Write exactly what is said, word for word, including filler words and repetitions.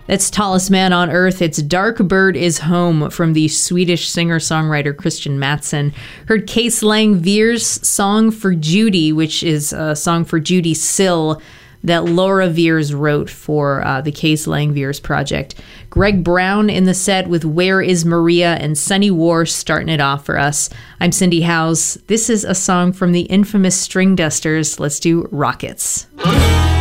That's Tallest Man on Earth. It's Dark Bird is Home from the Swedish singer-songwriter Christian Mattsson. Heard Case Lang Veer's Song for Judy, which is a song for Judy Sill that Laura Veers wrote for uh, the Case Lang Veers project. Greg Brown in the set with Where is Maria, and Sunny War starting it off for us. I'm Cindy Howes. This is a song from the infamous String Dusters. Let's do Rockets.